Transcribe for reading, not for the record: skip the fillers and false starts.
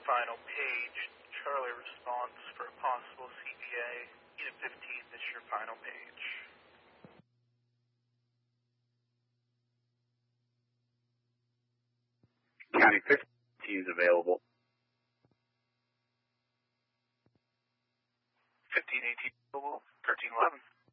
final page. Charlie response for a possible CPA. Unit 15, this is your final page. County 15 is available. 1518 available. 1311.